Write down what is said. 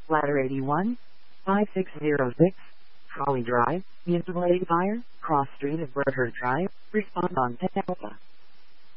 Ladder 81, 5606, Holly Drive, Municipal Aid Fire, Cross Street of Burhurt Drive, respond on 10 Alpha.